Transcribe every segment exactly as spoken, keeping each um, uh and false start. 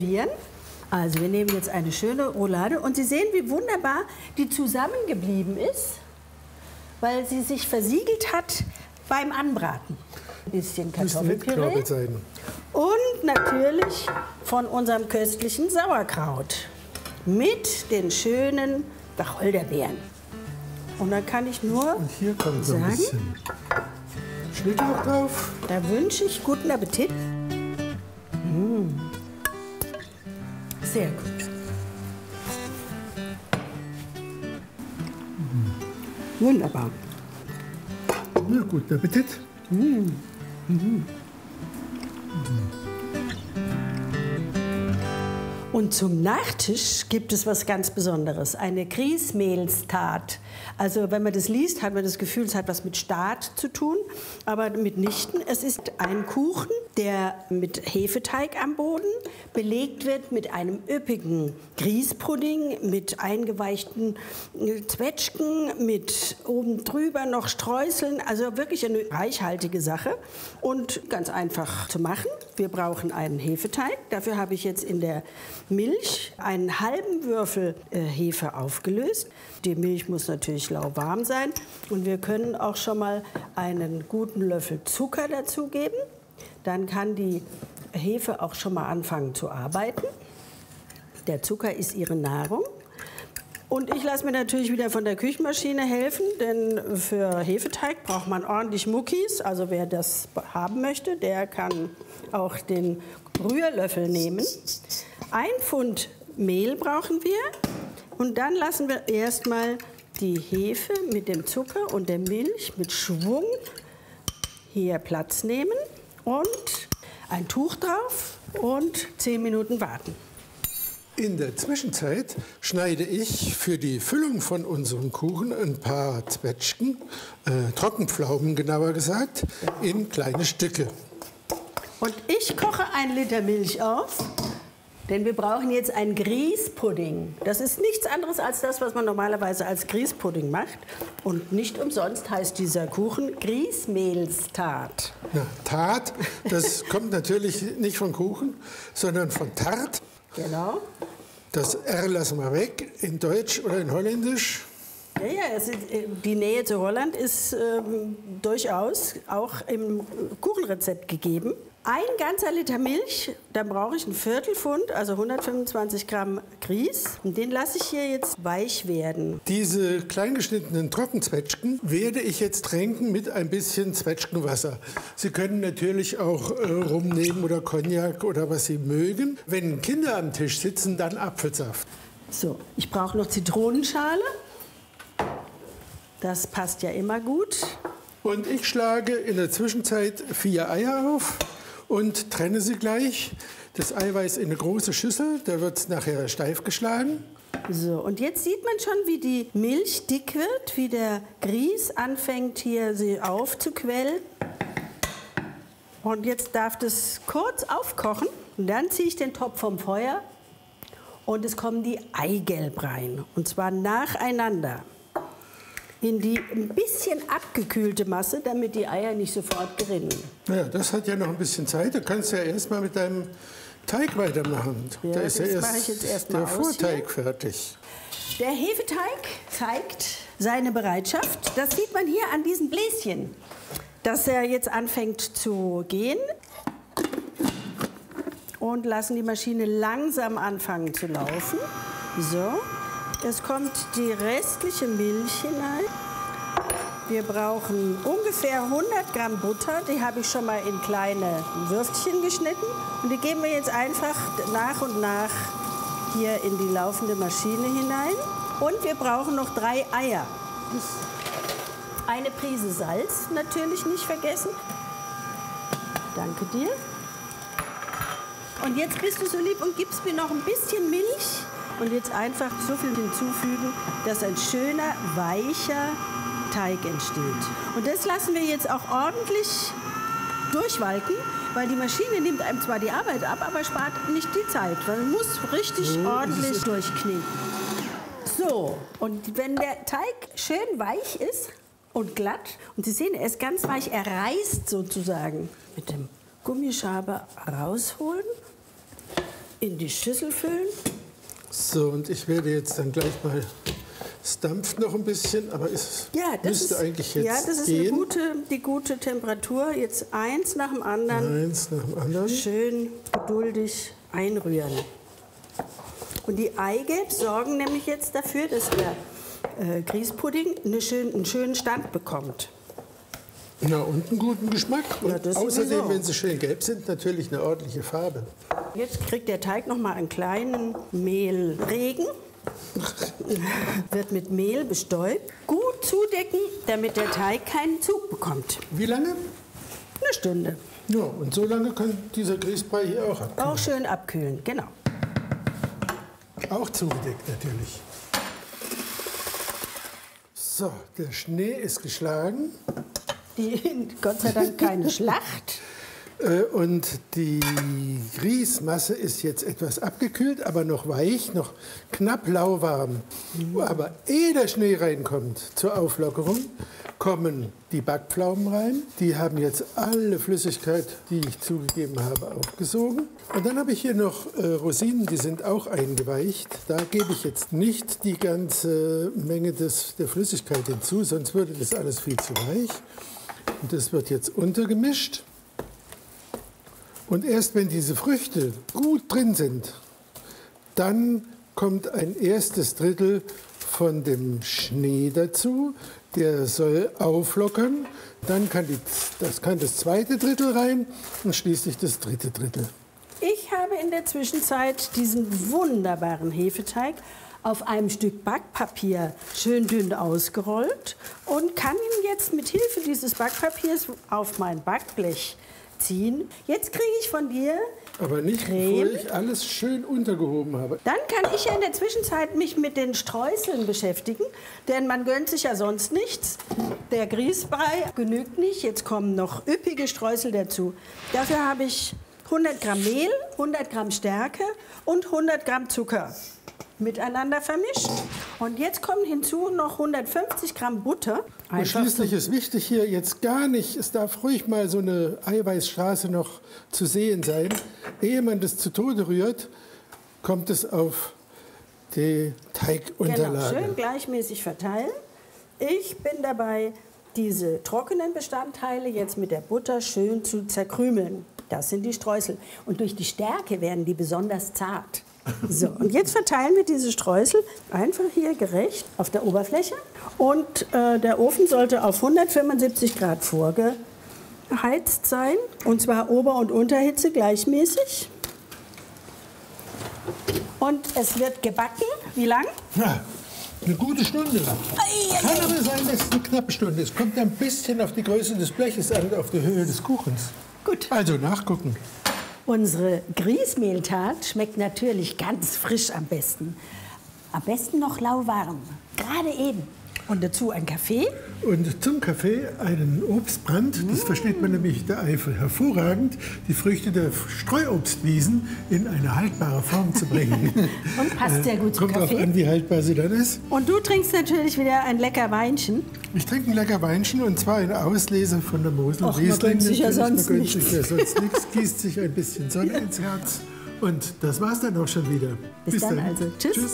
Also wir nehmen jetzt eine schöne Roulade und Sie sehen, wie wunderbar die zusammengeblieben ist, weil sie sich versiegelt hat beim Anbraten. Ein bisschen Kartoffelpüree und natürlich von unserem köstlichen Sauerkraut mit den schönen Wacholderbeeren. Und dann kann ich nur und hier kommt so ein sagen, bisschen Schnittlauch drauf. Da wünsche ich guten Appetit. Mmh. Sehr gut. Mhm. Wunderbar. Ja, guten Appetit. Mhm. Mhm. Und zum Nachtisch gibt es was ganz Besonderes, eine Grießmehlstart. Also wenn man das liest, hat man das Gefühl, es hat was mit Staat zu tun, aber mitnichten. Es ist ein Kuchen, der mit Hefeteig am Boden belegt wird mit einem üppigen Grießpudding, mit eingeweichten Zwetschgen, mit oben drüber noch Streuseln. Also wirklich eine reichhaltige Sache und ganz einfach zu machen. Wir brauchen einen Hefeteig. Dafür habe ich jetzt in der Milch einen halben Würfel äh, Hefe aufgelöst. Die Milch muss natürlich lauwarm sein. Und wir können auch schon mal einen guten Löffel Zucker dazugeben. Dann kann die Hefe auch schon mal anfangen zu arbeiten. Der Zucker ist ihre Nahrung. Und ich lasse mir natürlich wieder von der Küchenmaschine helfen, denn für Hefeteig braucht man ordentlich Muckis. Also wer das haben möchte, der kann auch den Rührlöffel nehmen. Ein Pfund Mehl brauchen wir. Und dann lassen wir erstmal die Hefe mit dem Zucker und der Milch mit Schwung hier Platz nehmen. Und ein Tuch drauf und zehn Minuten warten. In der Zwischenzeit schneide ich für die Füllung von unserem Kuchen ein paar Zwetschgen, äh, Trockenpflaumen genauer gesagt, in kleine Stücke. Und ich koche ein Liter Milch auf, denn wir brauchen jetzt einen Grießpudding. Das ist nichts anderes als das, was man normalerweise als Grießpudding macht. Und nicht umsonst heißt dieser Kuchen Grießmehlstart. Ja, Tart, das kommt natürlich nicht von Kuchen, sondern von Tart. Genau. Das R lassen wir weg, in Deutsch oder in Holländisch. Ja, ja, es ist, die Nähe zu Holland ist ähm, durchaus auch im Kuchenrezept gegeben. Ein ganzer Liter Milch, dann brauche ich ein Viertelpfund, also hundertfünfundzwanzig Gramm Grieß. Und den lasse ich hier jetzt weich werden. Diese klein geschnittenen Trockenzwetschgen werde ich jetzt tränken mit ein bisschen Zwetschgenwasser. Sie können natürlich auch äh, Rum nehmen oder Cognac oder was Sie mögen. Wenn Kinder am Tisch sitzen, dann Apfelsaft. So, ich brauche noch Zitronenschale. Das passt ja immer gut. Und ich schlage in der Zwischenzeit vier Eier auf und trenne sie gleich. Das Eiweiß in eine große Schüssel, da wird es nachher steif geschlagen. So, und jetzt sieht man schon, wie die Milch dick wird, wie der Grieß anfängt hier sie aufzuquellen. Und jetzt darf das kurz aufkochen. Und dann ziehe ich den Topf vom Feuer und es kommen die Eigelb rein. Und zwar nacheinander in die ein bisschen abgekühlte Masse, damit die Eier nicht sofort gerinnen. Ja, das hat ja noch ein bisschen Zeit. Du kannst ja erst mal mit deinem Teig weitermachen. Ja, da ist ja erst, jetzt erst der mal Vorteig hier. fertig. Der Hefeteig zeigt seine Bereitschaft. Das sieht man hier an diesen Bläschen, dass er jetzt anfängt zu gehen. Und lassen die Maschine langsam anfangen zu laufen. So. Es kommt die restliche Milch hinein. Wir brauchen ungefähr hundert Gramm Butter. Die habe ich schon mal in kleine Würfchen geschnitten. Und die geben wir jetzt einfach nach und nach hier in die laufende Maschine hinein. Und wir brauchen noch drei Eier. Eine Prise Salz natürlich nicht vergessen. Danke dir. Und jetzt bist du so lieb und gibst mir noch ein bisschen Milch. Und jetzt einfach so viel hinzufügen, dass ein schöner, weicher Teig entsteht. Und das lassen wir jetzt auch ordentlich durchwalken, weil die Maschine nimmt einem zwar die Arbeit ab, aber spart nicht die Zeit. Man muss richtig so ordentlich durchkneten. So, und wenn der Teig schön weich ist und glatt, und Sie sehen, er ist ganz weich, er reißt sozusagen, mit dem Gummischaber rausholen. in die Schüssel füllen. So, und ich werde jetzt dann gleich mal, es dampft noch ein bisschen, aber es ja, das müsste ist, eigentlich jetzt Ja, das ist gehen. Eine gute, die gute Temperatur. Jetzt eins nach dem anderen. Eins nach dem anderen. Schön geduldig einrühren. Und die Eigelb sorgen nämlich jetzt dafür, dass der äh, Grießpudding eine schön, einen schönen Stand bekommt. Na, und einen guten Geschmack. Und Ja, das außerdem, sowieso. wenn sie schön gelb sind, natürlich eine ordentliche Farbe. Jetzt kriegt der Teig noch mal einen kleinen Mehlregen. Wird mit Mehl bestäubt. Gut zudecken, damit der Teig keinen Zug bekommt. Wie lange? Eine Stunde. Ja, und so lange kann dieser Grießbrei hier auch abkühlen. Auch schön abkühlen, genau. Auch zugedeckt natürlich. So, der Schnee ist geschlagen. Die, Gott sei Dank keine Schlacht. Äh, Und die Grießmasse ist jetzt etwas abgekühlt, aber noch weich, noch knapp lauwarm. Aber ehe der Schnee reinkommt zur Auflockerung, kommen die Backpflaumen rein. Die haben jetzt alle Flüssigkeit, die ich zugegeben habe, aufgesogen. Und dann habe ich hier noch äh, Rosinen, die sind auch eingeweicht. Da gebe ich jetzt nicht die ganze Menge des, der Flüssigkeit hinzu, sonst würde das alles viel zu weich. Und das wird jetzt untergemischt. Und erst wenn diese Früchte gut drin sind, dann kommt ein erstes Drittel von dem Schnee dazu. Der soll auflockern. Dann kann, die, das, kann das zweite Drittel rein und schließlich das dritte Drittel. Ich habe in der Zwischenzeit diesen wunderbaren Hefeteig auf einem Stück Backpapier schön dünn ausgerollt und kann ihn jetzt mit Hilfe dieses Backpapiers auf mein Backblech ziehen. Jetzt kriege ich von dir Aber nicht, Creme. bevor ich alles schön untergehoben habe. Dann kann ich ja in der Zwischenzeit mich mit den Streuseln beschäftigen, denn man gönnt sich ja sonst nichts. Der Grießbrei genügt nicht, jetzt kommen noch üppige Streusel dazu. Dafür habe ich hundert Gramm Mehl, hundert Gramm Stärke und hundert Gramm Zucker miteinander vermischt. Und jetzt kommen hinzu noch hundertfünfzig Gramm Butter. Und schließlich ist wichtig hier jetzt gar nicht, es darf ruhig mal so eine Eiweißstraße noch zu sehen sein. Ehe man das zu Tode rührt, kommt es auf die Teigunterlage. Genau, schön gleichmäßig verteilen. Ich bin dabei, diese trockenen Bestandteile jetzt mit der Butter schön zu zerkrümeln. Das sind die Streusel. Und durch die Stärke werden die besonders zart. So, und jetzt verteilen wir diese Streusel einfach hier gerecht auf der Oberfläche. Und äh, der Ofen sollte auf hundertfünfundsiebzig Grad vorgeheizt sein. Und zwar Ober- und Unterhitze gleichmäßig. Und es wird gebacken. Wie lang? Ja, eine gute Stunde. Kann aber sein, dass es eine knappe Stunde ist. Kommt ein bisschen auf die Größe des Bleches an und auf die Höhe des Kuchens. Gut. Also nachgucken. Unsere Grießmehltat schmeckt natürlich ganz frisch am besten. Am besten noch lauwarm, gerade eben. Und dazu ein Kaffee. Und zum Kaffee einen Obstbrand. Das versteht man nämlich der Eifel hervorragend, die Früchte der Streuobstwiesen in eine haltbare Form zu bringen. Und passt sehr gut zum Kommt Kaffee. Kommt an, wie haltbar sie dann ist. Und du trinkst natürlich wieder ein lecker Weinchen. Ich trinke ein lecker Weinchen und zwar eine Auslese von der Mosel. Och, man gönnt sich ja sonst man gönnt sich nichts. ja sonst nichts, gießt sich ein bisschen Sonne ins Herz. Und das war's dann auch schon wieder. Bis dann also. Tschüss. Tschüss.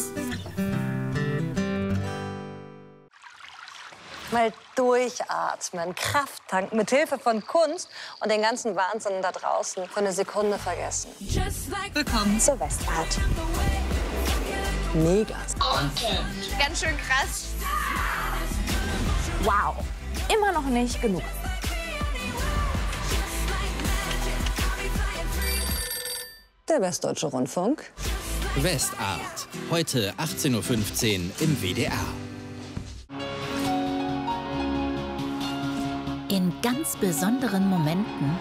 Mal durchatmen, Kraft tanken, mit Hilfe von Kunst und den ganzen Wahnsinn da draußen für eine Sekunde vergessen. Willkommen zur Westart. Mega. Ganz schön krass. Wow. Immer noch nicht genug. Der Westdeutsche Rundfunk. Westart. Heute achtzehn Uhr fünfzehn im W D R. In ganz besonderen Momenten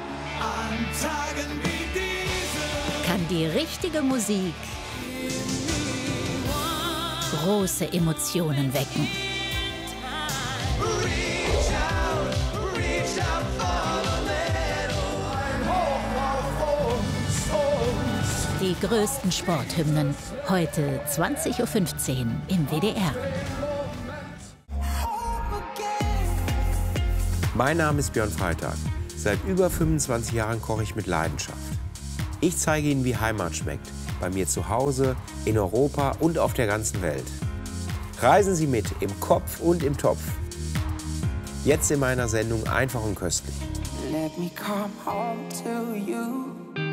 kann die richtige Musik große Emotionen wecken. Die größten Sporthymnen, heute zwanzig Uhr fünfzehn im W D R. Mein Name ist Björn Freitag. Seit über fünfundzwanzig Jahren koche ich mit Leidenschaft. Ich zeige Ihnen, wie Heimat schmeckt, bei mir zu Hause, in Europa und auf der ganzen Welt. Reisen Sie mit im Kopf und im Topf. Jetzt in meiner Sendung Einfach und köstlich. Let me come home to you.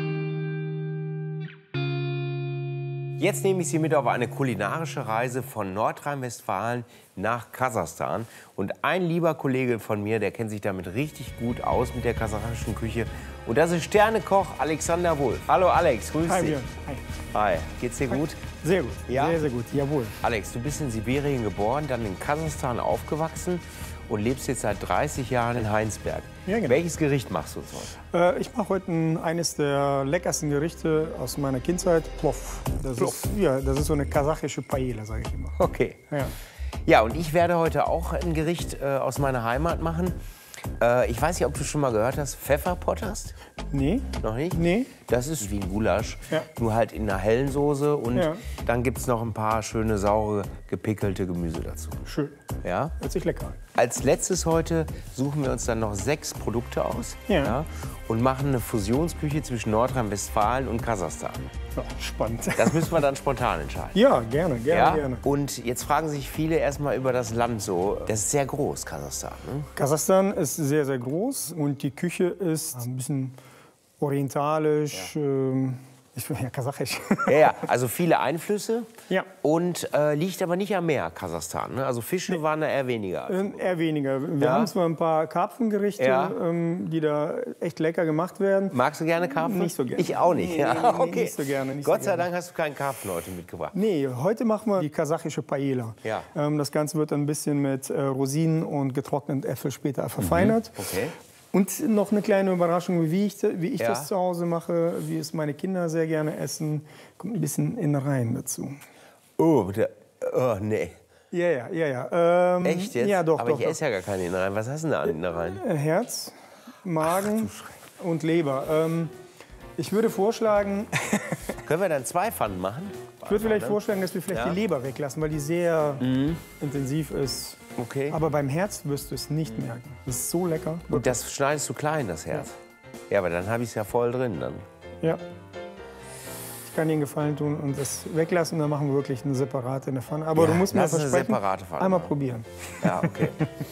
Jetzt nehme ich Sie mit auf eine kulinarische Reise von Nordrhein-Westfalen nach Kasachstan. Und ein lieber Kollege von mir, der kennt sich damit richtig gut aus mit der kasachischen Küche. Und das ist Sternekoch Alexander Wulff. Hallo Alex, grüß Hi, dich. Björn. Hi. Hi, geht's dir gut? Sehr gut, Ja? sehr, sehr gut, jawohl. Alex, du bist in Sibirien geboren, dann in Kasachstan aufgewachsen und lebst jetzt seit dreißig Jahren in Heinsberg. Ja, genau. Welches Gericht machst du uns heute? Äh, ich mache heute ein, eines der leckersten Gerichte aus meiner Kindheit, Plov. Das Plov. ist, ja, das ist so eine kasachische Paella, sage ich immer. Okay. Ja. Ja, und ich werde heute auch ein Gericht äh, aus meiner Heimat machen. Äh, ich weiß nicht, ob du schon mal gehört hast, Pfefferpotterst? Nee. Noch nicht? Nee. Das ist wie ein Gulasch, Ja. nur halt in einer hellen Soße. Und Ja. dann gibt es noch ein paar schöne, saure, gepickelte Gemüse dazu. Schön. Ja? Hört sich lecker an. Als letztes heute suchen wir uns dann noch sechs Produkte aus Ja. und machen eine Fusionsküche zwischen Nordrhein-Westfalen und Kasachstan. Ja, spannend. Das müssen wir dann spontan entscheiden. Ja, gerne, gerne, Ja? gerne. Und jetzt fragen sich viele erstmal über das Land so. Das ist sehr groß, Kasachstan. Ne? Kasachstan ist sehr, sehr groß und die Küche ist ein bisschen orientalisch, ähm, ich bin ja kasachisch. Ja, ja, also viele Einflüsse. Ja. Und äh, liegt aber nicht am Meer, Kasachstan. Ne? Also Fische waren da eher weniger. Ähm, eher weniger. Wir Ja. haben zwar ein paar Karpfengerichte, Ja. ähm, die da echt lecker gemacht werden. Magst du gerne Karpfen? Nicht so gerne. Ich auch nicht. Nee, Ja, nee, nee, okay. nicht so gerne, nicht Gott so sei gerne. Dank hast du keinen Karpfen heute mitgebracht. Nee, heute machen wir die kasachische Paella. Ja. Ähm, das Ganze wird ein bisschen mit äh, Rosinen und getrockneten Äpfel später verfeinert. Okay. Und noch eine kleine Überraschung, wie ich, wie ich Ja. das zu Hause mache, wie es meine Kinder sehr gerne essen. Kommt ein bisschen Innereien dazu. Oh, der, oh nee. Ja, ja, ja, ja. Ähm, Echt jetzt? Ja, doch, aber doch. ich esse ja gar keine Innereien. Was hast du denn da an Innereien? doch. Herz, Magen und Leber. Ähm, ich würde vorschlagen, Können wir dann zwei Pfannen machen? ich würde vielleicht vorschlagen, dass wir vielleicht Ja. die Leber weglassen, weil die sehr intensiv ist. Okay. Aber beim Herz wirst du es nicht merken. Das ist so lecker. Und das schneidest du klein, das Herz? Ja, aber dann habe ich es ja voll drin. Dann. Ja. Ich kann dir einen Gefallen tun und das weglassen. Dann machen wir wirklich eine separate in der Pfanne. Aber Ja, du musst mir lass uns eine versprechen, separate Pfanne einmal machen. probieren. Ja, okay.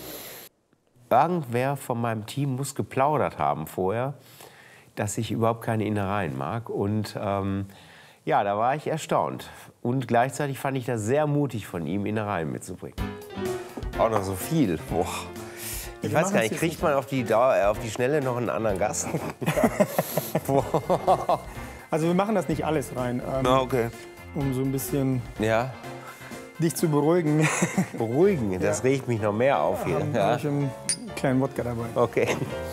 Irgendwer von meinem Team muss geplaudert haben vorher, dass ich überhaupt keine Innereien mag. Und ähm, ja, da war ich erstaunt. Und gleichzeitig fand ich das sehr mutig von ihm, Innereien mitzubringen. Auch noch so viel. Boah. Ich Wir weiß machen gar es nicht, jetzt kriegt man auf die, Dauer, äh, auf die Schnelle noch einen anderen Gast? Boah. Also wir machen das nicht alles rein, ähm, Na, okay. um so ein bisschen Ja, dich zu beruhigen. beruhigen, das regt mich noch mehr auf hier. Haben Ja. habe ich einen kleinen Wodka dabei. Okay.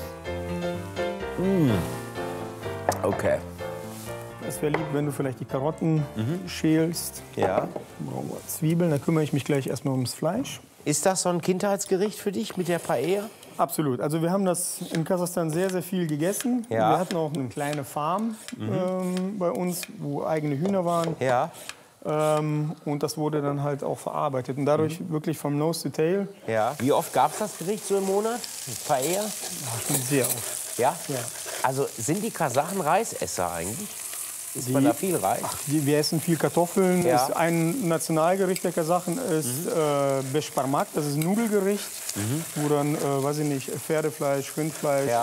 Mm. Okay. Es wäre lieb, wenn du vielleicht die Karotten schälst. Ja. Brauchen wir Zwiebeln, dann kümmere ich mich gleich erstmal ums Fleisch. Ist das so ein Kindheitsgericht für dich mit der Paella? Absolut. Also wir haben das in Kasachstan sehr, sehr viel gegessen. Ja. Wir hatten auch eine kleine Farm ähm, bei uns, wo eigene Hühner waren. Ja. Ähm, und das wurde dann halt auch verarbeitet. Und dadurch wirklich vom Nose to Tail. Ja. Wie oft gab es das Gericht so im Monat? Paella? Sehr oft. Ja? Ja. Also sind die Kasachen Reisesser eigentlich? Isst man da viel Reis? Die, wir essen viel Kartoffeln. Ja. Ist ein Nationalgericht der Kasachen ist äh, Beshbarmak, das ist ein Nudelgericht, wo dann, äh, weiß ich nicht, Pferdefleisch, Rindfleisch, Ja.